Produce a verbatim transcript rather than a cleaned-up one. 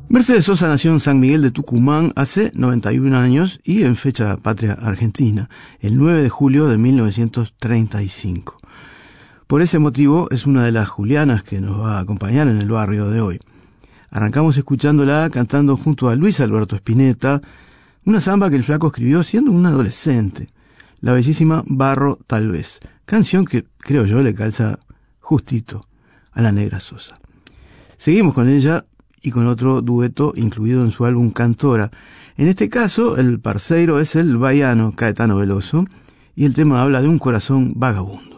Mercedes Sosa nació en San Miguel de Tucumán hace noventa y un años y en fecha patria argentina, el nueve de julio de mil novecientos treinta y cinco. Por ese motivo es una de las julianas que nos va a acompañar en el barrio de hoy. Arrancamos escuchándola cantando junto a Luis Alberto Spinetta, una samba que el flaco escribió siendo un adolescente, la bellísima Barro Tal Vez, canción que creo yo le calza justito a la Negra Sosa. Seguimos con ella y con otro dueto incluido en su álbum Cantora. En este caso, el parceiro es el baiano Caetano Veloso y el tema habla de un corazón vagabundo.